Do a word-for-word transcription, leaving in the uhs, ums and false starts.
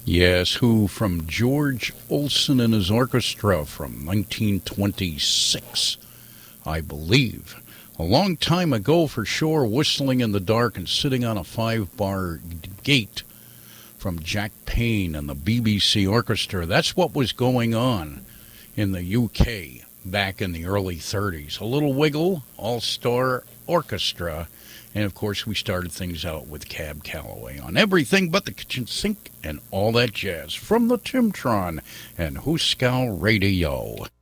Yes, who from George Olsen and his orchestra from nineteen twenty-six, I believe. A long time ago for sure, whistling in the dark and sitting on a five-bar gate from Jack Payne and the B B C Orchestra. That's what was going on in the U K back in the early thirties. A little wiggle, all-star orchestra. And, of course, we started things out with Cab Calloway on Everything But the Kitchen Sink and all that jazz from the Timtron and Huskow Radio.